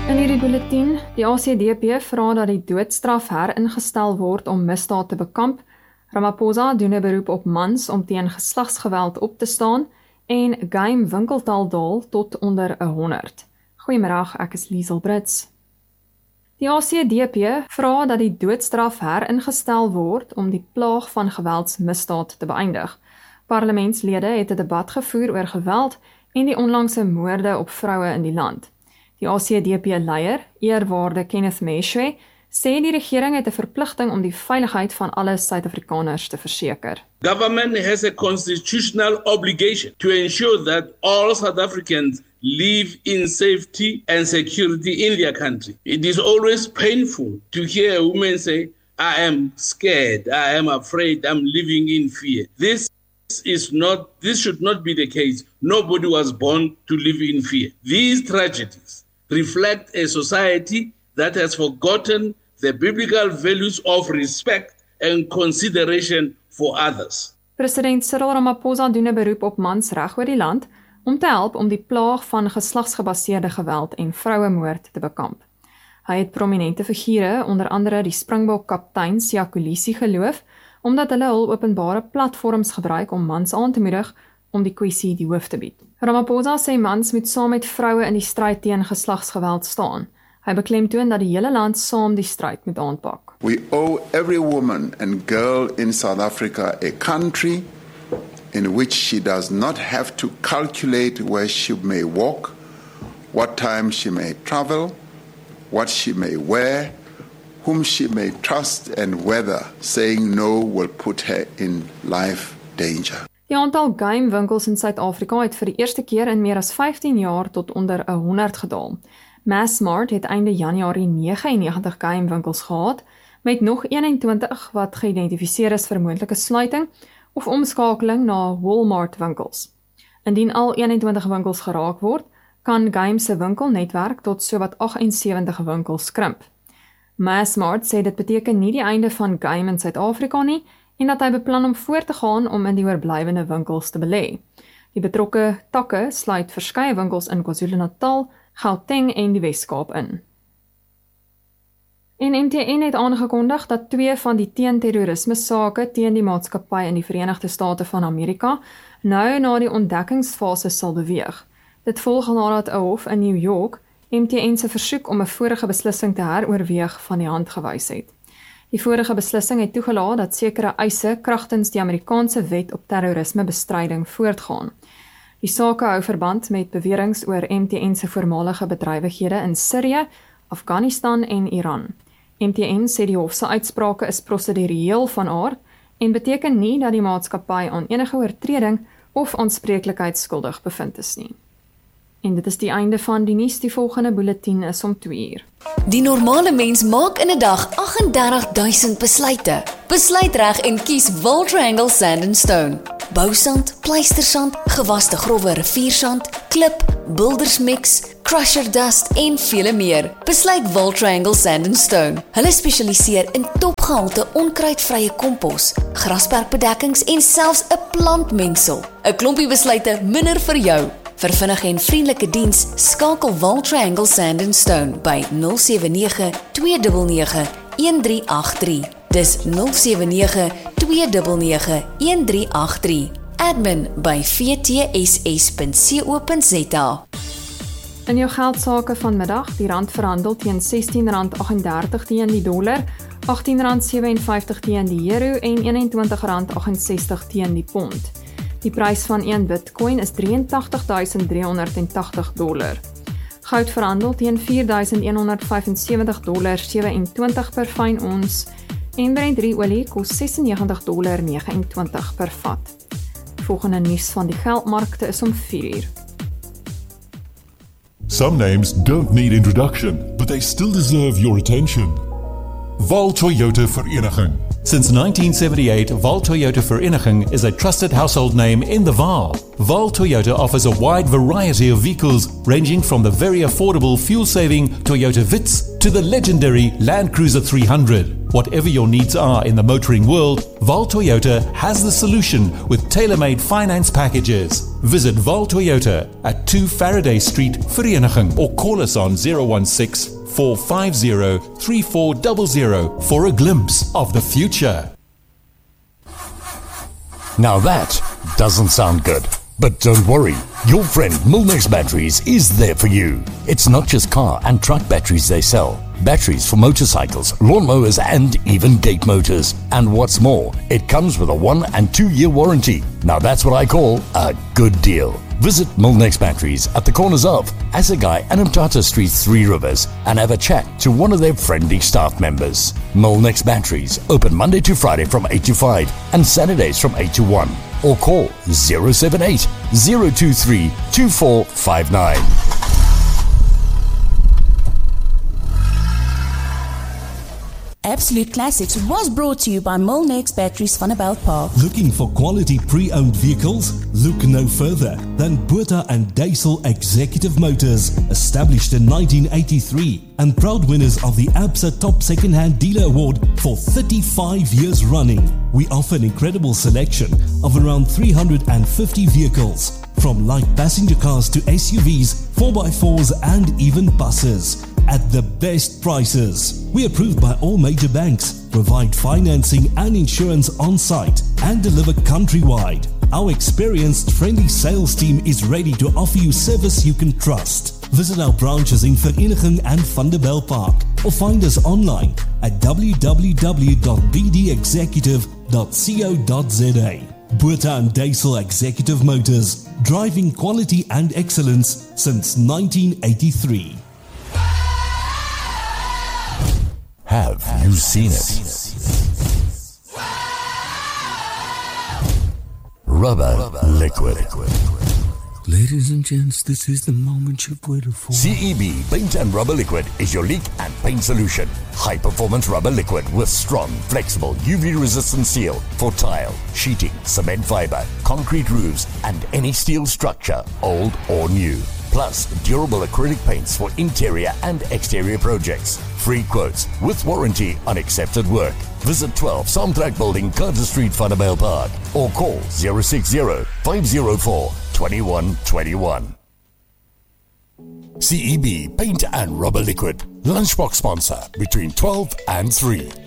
In hierdie bulletin, die ACDP vra dat die doodstraf heringestel word om misdaad te bekamp. Ramaphosa doen 'n beroep op mans om teen geslagsgeweld op te staan en Geim winkeltal daal tot onder 100. Goeiemiddag, ek is Liesel Brits. Die ACDP vra dat die doodstraf heringestel word om die plaag van geweldsmisdaad te beëindig. Parlementslede het 'n debat gevoer oor geweld en die onlangse moorde op vroue in die land. Die ACDP-leier, eerwaarde Kenneth Meshoe, sê die regering het 'n verpligting om die veiligheid van alle Suid-Afrikaners te verseker. Government has a constitutional obligation to ensure that all South Africans live in safety and security in their country. It is always painful to hear a woman say, I am scared, I am afraid, I'm living in fear. This should not be the case. Nobody was born to live in fear. These tragedies reflect a society that has forgotten the biblical values of respect and consideration for others. President Cyril Ramaphosa doen 'n beroep op mans reg oor die land om te help om die plaag van geslagsgebaseerde geweld en vrouemoord te bekamp. Hy het prominente figure, onder andere die Springbok-kaptein Siya Kolisi geloof, omdat hulle hul openbare platforms gebruik om mans aan te moedig om die kwessie die hoof te bied. Ramaphosa sê mans moet saam met vroue in die stryd teen geslagsgeweld staan. Hy beklemtoon dat die hele land saam die stryd moet aanpak. We owe every woman and girl in South Africa a country in which she does not have to calculate where she may walk, what time she may travel, what she may wear, whom she may trust and whether saying no will put her in life danger. Die aantal Geim winkels in Suid-Afrika het vir die eerste keer in meer as 15 jaar tot onder 100 gedaal. Massmart het einde Januarie 99 Geim winkels gehad, met nog 21 wat geïdentifiseer is vir moontlike sluiting of omskakeling na Walmart winkels. Indien al 21 winkels geraak word, kan Geim se winkelnetwerk tot sowat 78 winkels krimp. Massmart sê dit beteken nie die einde van Geim in Suid-Afrika nie en dat hy beplan om voort te gaan om in die oorblywende winkels te belê. Die betrokke takke sluit verskeie winkels in KwaZulu-Natal, Gauteng en die Wes-Kaap in. En MTN het aangekondig dat 2 van die teen-terrorisme sake teen die maatskappy in die Verenigde State van Amerika nou na die ontdekkingsfase sal beweeg. Dit volg nadat 'n hof in New York MTN se versoek om 'n vorige beslissing te heroorweeg van die hand gewys het. Die vorige beslissing het toegelaat dat sekere eise kragtens die Amerikaanse wet op terrorismebestryding voortgaan. Die sake hou verband met beweringe oor MTN se voormalige bedrywighede in Sirië, Afghanistan en Iran. MTN sê die hof se uitsprake is prosedureel van aard en beteken nie dat die maatskappy aan enige oortreding of aanspreeklikheid skuldig bevind is nie. En dit is die einde van die nuus. Die volgende bulletin is om 2 uur. Die normale mens maak in 'n dag 38.000 besluite. Besluit reg en kies Wil Triangle Sand and Stone. Bousand, pleistersand, gewaste grouwe riviersand, klip, bouldersmix, crusher dust en vele meer. Besluit Wil Triangle Sand and Stone. Hulle spesialiseer in topgehalte onkruidvrye kompos, grasperkbedekkings en selfs 'n plantmengsel. 'n Klompie besluite minder vir jou. Vir vinnige en vriendelike diens, skakel Wil Triangle Sand and Stone by 079 299 1383. Dis 079 299 1383. Admin by vtss.co.za. In jou geldsaake vanmiddag, die rand verhandel teen R16.38 teen die dollar, R18.57 teen die euro en R21.68 teen die pond. Die prys van 1 Bitcoin is $83,380. Goud verhandel teen $4,175,27 per fyn ons en Brent olie kos $96,29 per vat. Volgende nuus van die geldmarkte is om 4 uur. Some names don't need introduction, but they still deserve your attention. Val Toyota Vereniging. Since 1978, Vaal Toyota Vereniging is a trusted household name in the Vaal. Vaal Toyota offers a wide variety of vehicles, ranging from the very affordable fuel-saving Toyota Vitz to the legendary Land Cruiser 300. Whatever your needs are in the motoring world, Vaal Toyota has the solution with tailor-made finance packages. Visit Vaal Toyota at 2 Faraday Street, Vereniging, or call us on 016-450-3400 for a glimpse of the future. Now that doesn't sound good. But don't worry, your friend Milnex Batteries is there for you. It's not just car and truck batteries they sell. Batteries for motorcycles, lawnmowers and even gate motors. And what's more, it comes with a 1 and 2 year warranty. Now that's what I call a good deal. Visit Milnex Batteries at the corners of Assegai and Umtata Street, 3 Rivers, and have a chat to one of their friendly staff members. Milnex Batteries open Monday to Friday from 8 to 5 and Saturdays from 8 to 1. Or call 078 023 2459. Absolute Classics was brought to you by Milnex Batteries Vanderbijl Park. Looking for quality pre-owned vehicles? Look no further than Botha and Diesel Executive Motors, established in 1983 and proud winners of the ABSA Top Second-Hand Dealer Award for 35 years running. We offer an incredible selection of around 350 vehicles, from light passenger cars to SUVs, 4x4s and even buses, at the best prices. We are approved by all major banks, provide financing and insurance on site, and deliver countrywide. Our experienced, friendly sales team is ready to offer you service you can trust. Visit our branches in Vereniging and Vanderbijl Park, or find us online at www.bdexecutive.co.za. Botha and Diesel Executive Motors, driving quality and excellence since 1983. Have you seen it? Rubber liquid. Ladies and gents, this is the moment you've waited for. CEB Paint and Rubber Liquid is your leak and paint solution. High performance rubber liquid with strong, flexible, UV resistant seal for tile, sheeting, cement fiber, concrete roofs, and any steel structure, old or new. Plus, durable acrylic paints for interior and exterior projects. Free quotes with warranty on accepted work. Visit 12 Samtrek Building, Carter Street, Vanderbijl Park, or call 060-504-2121. CEB Paint and Rubber Liquid, lunchbox sponsor between 12 and 3.